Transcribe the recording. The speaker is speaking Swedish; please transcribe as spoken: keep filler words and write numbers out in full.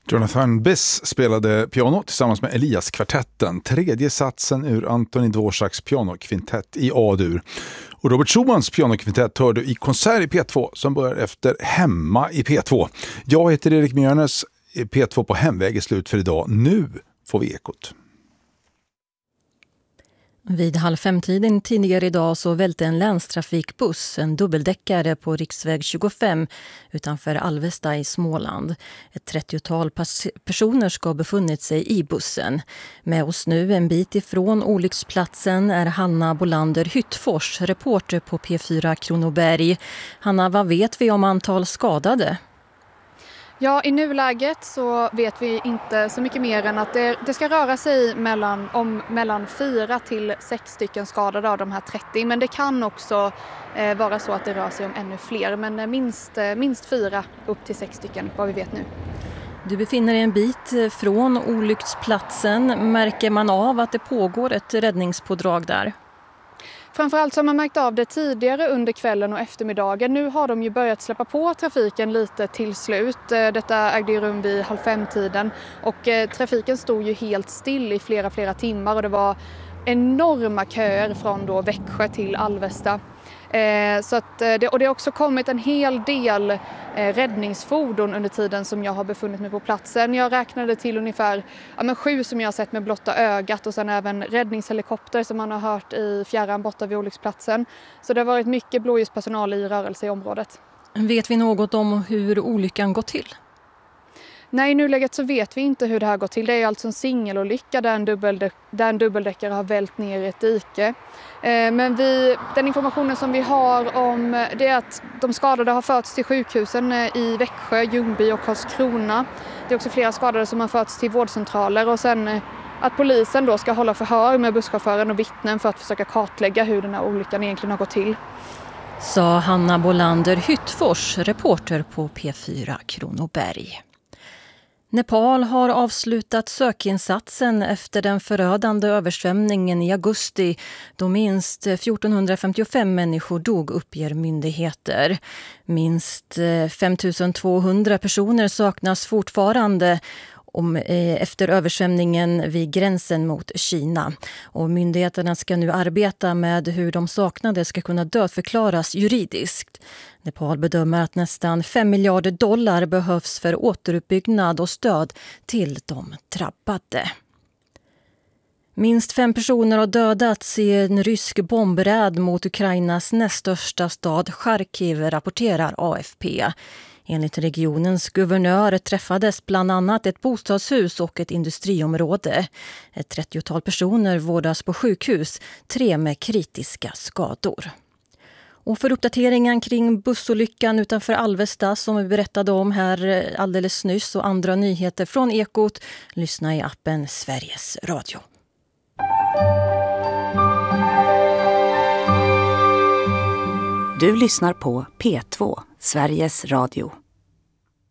Jonathan Biss spelade piano tillsammans med Elias-kvartetten, tredje satsen ur Antonín Dvořáks pianokvintett i A-dur. Och Robert Schumans pianokvintett hör du i konsert i P två som börjar efter Hemma i P två. Jag heter Erik Mjörnes, P två på hemväg är slut för idag. Nu får vi ekot. Vid halv femtiden tidigare idag så välte en länstrafikbuss, en dubbeldäckare på riksväg tjugofem utanför Alvesta i Småland. Ett trettiotal pas- personer ska ha befunnit sig i bussen. Med oss nu en bit ifrån olycksplatsen är Hanna Bolander Hyttfors, reporter på P fyra Kronoberg. Hanna, vad vet vi om antal skadade? Ja, i nuläget så vet vi inte så mycket mer än att det, det ska röra sig mellan, om mellan fyra till sex stycken skadade av de här trettio. Men det kan också eh, vara så att det rör sig om ännu fler. Men eh, minst, eh, minst fyra upp till sex stycken, vad vi vet nu. Du befinner dig en bit från olycksplatsen. Märker man av att det pågår ett räddningspådrag där? Framförallt så har man märkt av det tidigare under kvällen och eftermiddagen. Nu har de ju börjat släppa på trafiken lite till slut. Detta ägde ju rum vid halv fem-tiden och trafiken stod ju helt still i flera, flera timmar och det var enorma köer från då Växjö till Alvesta. Eh, så att det, och det har också kommit en hel del eh, räddningsfordon under tiden som jag har befunnit mig på platsen. Jag räknade till ungefär ja, men sju som jag har sett med blotta ögat och sen även räddningshelikopter som man har hört i fjärran borta vid olycksplatsen. Så det har varit mycket blåljuspersonal i rörelse i området. Vet vi något om hur olyckan gått till? Nej, i nuläget så vet vi inte hur det här går till. Det är alltså en singelolycka där en, dubbeldä- där en dubbeldäckare har vält ner i ett dike. Eh, men vi, den informationen som vi har om det är att de skadade har förts till sjukhusen i Växjö, Ljungby och Karlskrona. Det är också flera skadade som har förts till vårdcentraler och sen att polisen då ska hålla förhör med busschauffören och vittnen för att försöka kartlägga hur den här olyckan egentligen har gått till. Sa Hanna Bolander Hyttfors, reporter på P fyra Kronoberg. Nepal har avslutat sökinsatsen efter den förödande översvämningen i augusti då minst fjortonhundrafemtiofem människor dog, uppger myndigheter. Minst femtusentvåhundra personer saknas fortfarande om, eh, efter översvämningen vid gränsen mot Kina. Och myndigheterna ska nu arbeta med hur de saknade ska kunna dödförklaras juridiskt. Nepal bedömer att nästan fem miljarder dollar behövs för återuppbyggnad och stöd till de drabbade. Minst fem personer har dödats i en rysk bombräd mot Ukrainas näst största stad Charkiv, rapporterar A F P. Enligt regionens guvernör träffades bland annat ett bostadshus och ett industriområde. Ett trettiotal personer vårdas på sjukhus, tre med kritiska skador. Och för uppdateringen kring bussolyckan utanför Alvesta som vi berättade om här alldeles nyss och andra nyheter från Ekot, lyssna i appen Sveriges Radio. Du lyssnar på P två, Sveriges Radio.